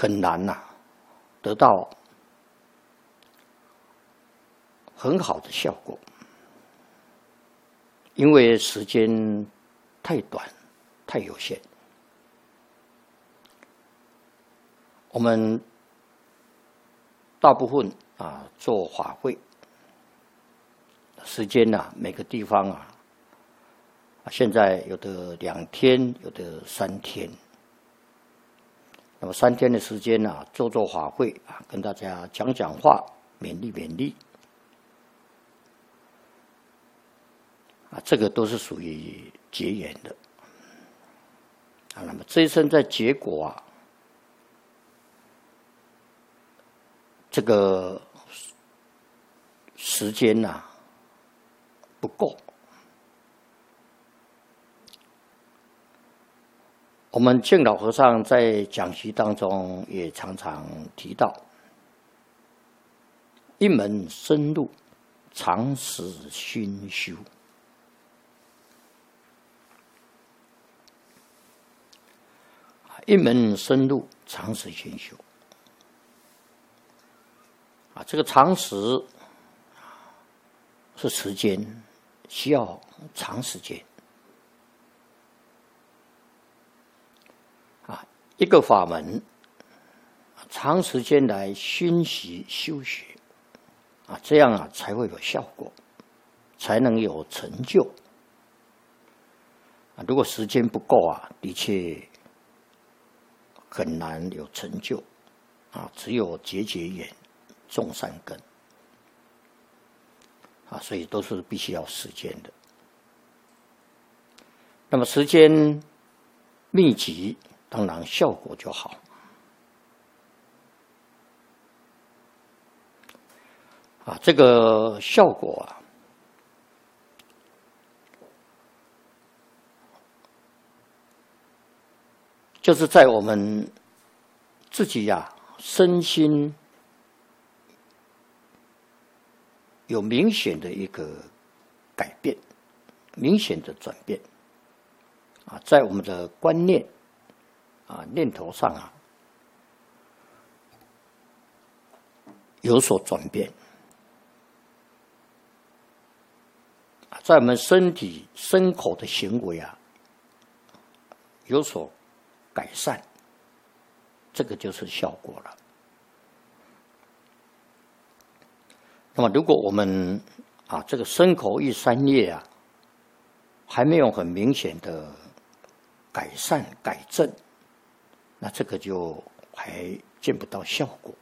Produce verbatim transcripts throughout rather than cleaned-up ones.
很难呐、啊、得到很好的效果，因为时间太短、太有限。我们大部分啊做法会，时间呐、啊，每个地方啊，现在有的两天，有的三天。那么三天的时间啊，做做法会啊，跟大家讲讲话，勉励勉励啊，这个都是属于结缘的啊。那么这一生在结果啊，这个时间呐、啊、不够。我们净老和尚在讲习当中也常常提到，一门深入，常时熏修。一门深入，常时熏修。啊，这个常识是时间，需要长时间。啊，一个法门，长时间来熏习修学，啊，这样啊才会有效果，才能有成就。啊，如果时间不够啊，的确很难有成就。啊，只有结结缘。种善根啊，所以都是必须要时间的。那么时间密集，当然效果就好。啊，这个效果啊，就是在我们自己呀、啊、身心有明显的一个改变，明显的转变啊，在我们的观念啊念头上啊有所转变啊，在我们身体身口的行为啊有所改善，这个就是效果了。那么，如果我们啊这个身口意三业啊还没有很明显的改善改正，那这个就还见不到效果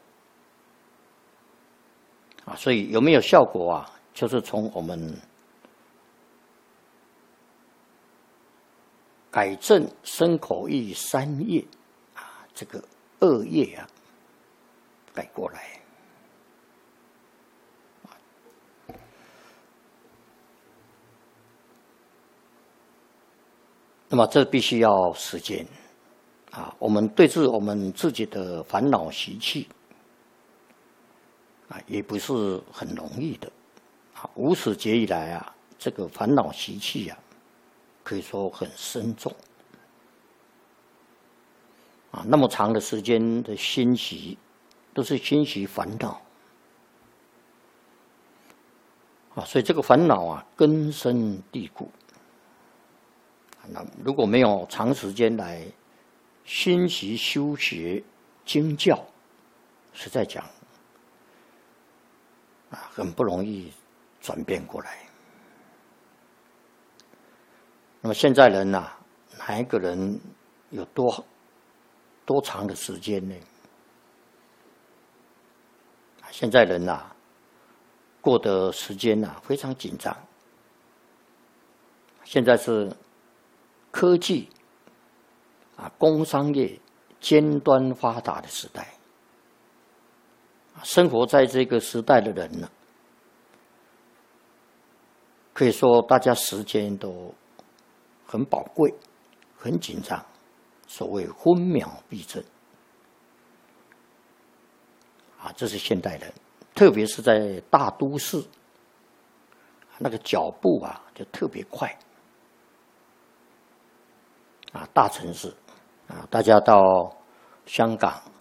啊。所以有没有效果啊？就是从我们改正身口意三业啊这个恶业啊改过来。那么这必须要时间啊！我们对治我们自己的烦恼习气啊，也不是很容易的啊。无始劫以来啊，这个烦恼习气啊，可以说很深重啊。那么长的时间的熏习，都是熏习烦恼啊，所以这个烦恼啊，根深蒂固。那如果没有长时间来熏习修学经教，实在讲啊，很不容易转变过来。那么现在人呐、啊，哪一个人有多多长的时间呢？现在人呐、啊，过的时间呐、啊、非常紧张。现在是科技啊，工商业尖端发达的时代，生活在这个时代的人呢，可以说大家时间都很宝贵，很紧张，所谓分秒必争啊，这是现代人，特别是在大都市，那个脚步啊就特别快。啊，大城市啊，大家到香港